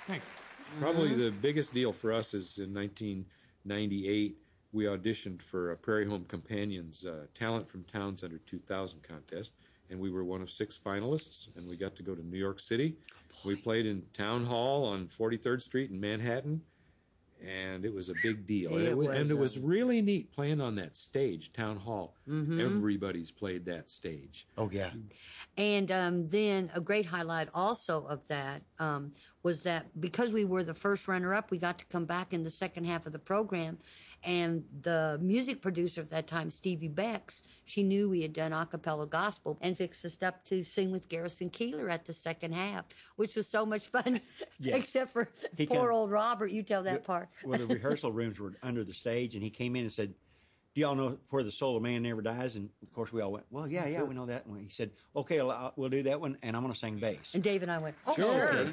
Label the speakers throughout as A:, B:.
A: Thanks. Probably the biggest deal for us is in 1998, we auditioned for a Prairie Home Companions Talent from Towns Under 2000 contest, and we were one of 6 finalists, and we got to go to New York City. We played in Town Hall on 43rd Street in Manhattan, and it was a big deal. It was really neat playing on that stage, Town Hall. Everybody's played that stage.
B: Oh, yeah.
C: And then a great highlight also of that was that because we were the first runner-up, we got to come back in the second half of the program. And the music producer at that time, Stevie Becks, she knew we had done a cappella gospel and fixed us up to sing with Garrison Keillor at the second half, which was so much fun, except for poor old Robert. You tell that part.
B: Well, the rehearsal rooms were under the stage, and he came in and said, do y'all know Where the Soul of Man Never Dies? And, of course, we all went, well, yeah, we know that one. He said, okay, we'll do that one, and I'm going to sing bass.
C: And Dave and I went, oh, sure.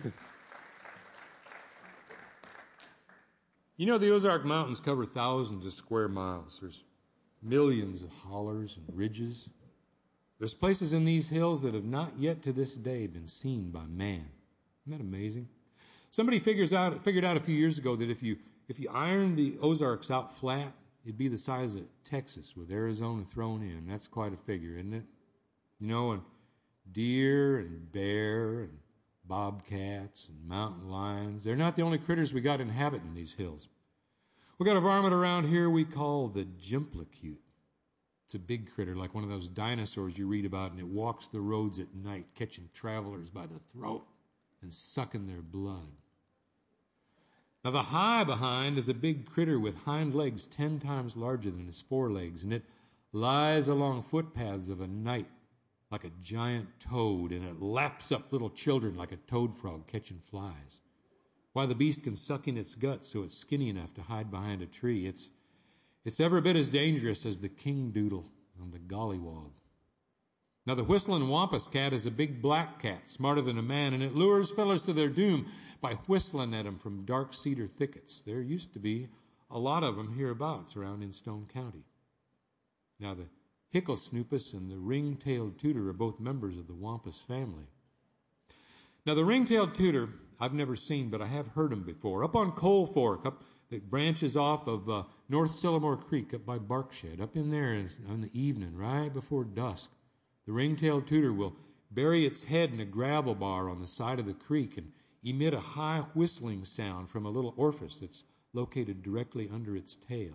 A: You know, the Ozark Mountains cover thousands of square miles. There's millions of hollers and ridges. There's places in these hills that have not yet to this day been seen by man. Isn't that amazing? Somebody figured out a few years ago that if you iron the Ozarks out flat, it'd be the size of Texas with Arizona thrown in. That's quite a figure, isn't it? You know, and deer and bear and bobcats and mountain lions, they're not the only critters we got inhabiting these hills. We got a varmint around here we call the Jimplicute. It's a big critter like one of those dinosaurs you read about, and it walks the roads at night, catching travelers by the throat and sucking their blood. Now, the high behind is a big critter with hind legs 10 times larger than his forelegs, and it lies along footpaths of a night like a giant toad, and it laps up little children like a toad frog catching flies. Why, the beast can suck in its guts so it's skinny enough to hide behind a tree. It's every bit as dangerous as the king doodle and the gollywog. Now, the whistling wampus cat is a big black cat, smarter than a man, and it lures fellas to their doom by whistling at them from dark cedar thickets. There used to be a lot of them hereabouts around in Stone County. Now, the Hicklesnoopus and the ring-tailed tooter are both members of the wampus family. Now, the ring-tailed tooter I've never seen, but I have heard him before. Up on Coal Fork, up that branches off of North Sillamore Creek, up by Barkshed, up in there in the evening, right before dusk. The ring-tailed tooter will bury its head in a gravel bar on the side of the creek and emit a high whistling sound from a little orifice that's located directly under its tail.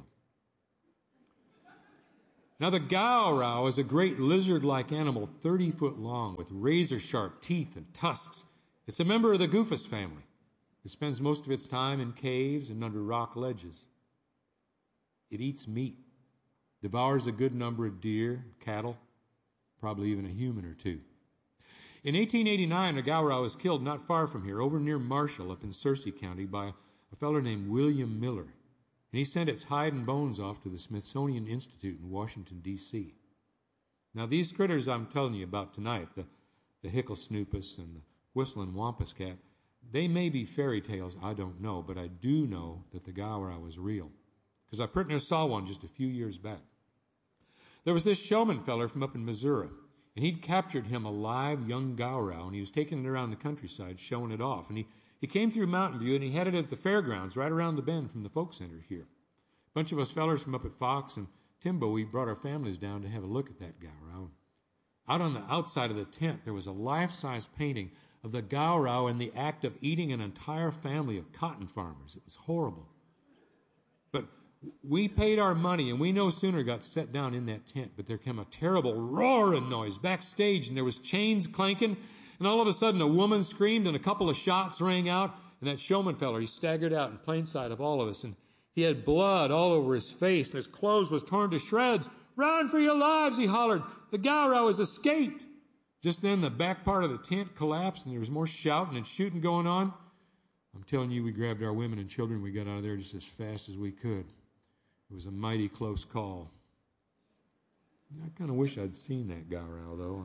A: Now, the Gowrow is a great lizard-like animal 30 foot long with razor-sharp teeth and tusks. It's a member of the Goofus family. It spends most of its time in caves and under rock ledges. It eats meat, devours a good number of deer, cattle, probably even a human or two. In 1889, a Gowrow was killed not far from here, over near Marshall, up in Searcy County, by a feller named William Miller. And he sent its hide and bones off to the Smithsonian Institute in Washington, D.C. Now, these critters I'm telling you about tonight, the Hicklesnoopus and the whistling wampus cat, they may be fairy tales, I don't know, but I do know that the Gowrow was real, because I pretty near saw one just a few years back. There was this showman feller from up in Missouri, and he'd captured him a live young Gowrow, and he was taking it around the countryside, showing it off. And he came through Mountain View, and he had it at the fairgrounds right around the bend from the folk center here. A bunch of us fellers from up at Fox and Timbo, we brought our families down to have a look at that Gowrow. Out on the outside of the tent, there was a life-size painting of the Gowrow in the act of eating an entire family of cotton farmers. It was horrible. But we paid our money, and we no sooner got set down in that tent, but there came a terrible roaring noise backstage, and there was chains clanking, and all of a sudden a woman screamed, and a couple of shots rang out, and that showman feller, he staggered out in plain sight of all of us, and he had blood all over his face, and his clothes was torn to shreds. "Run for your lives," he hollered. "The Gowrow has escaped." Just then, the back part of the tent collapsed, and there was more shouting and shooting going on. I'm telling you, we grabbed our women and children. We got out of there just as fast as we could. It was a mighty close call. I kind of wish I'd seen that Gowrow, though.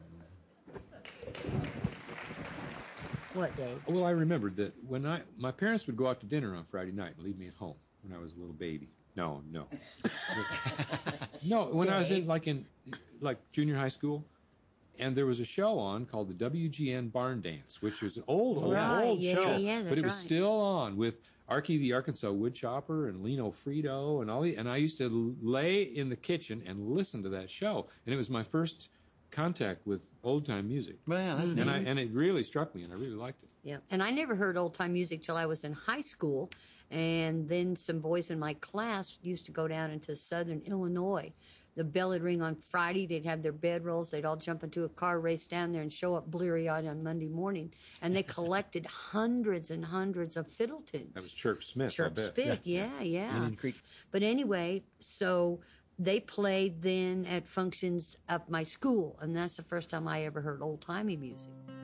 C: What, Dave?
A: Well, I remembered that when my parents would go out to dinner on Friday night and leave me at home when I was a little baby. No. No, when I was in junior high school, And there was a show on called the WGN Barn Dance, which was an old show.
C: That's
A: But it was
C: right.
A: still on with Archie the Arkansas Woodchopper and Lino Frito and and I used to lay in the kitchen and listen to that show. And it was my first contact with old-time music.
B: Well, that's neat.
A: And it really struck me, and I really liked it.
C: Yeah, and I never heard old time music till I was in high school, and then some boys in my class used to go down into Southern Illinois. The bell would ring on Friday. They'd have their bedrolls. They'd all jump into a car, race down there, and show up bleary-eyed on Monday morning. And they collected hundreds and hundreds of fiddle tunes.
A: That was Chirp Smith. I
C: Chirp
A: bet.
C: Smith, yeah.
B: Indian Creek.
C: But anyway, so they played then at functions of my school, and that's the first time I ever heard old-timey music.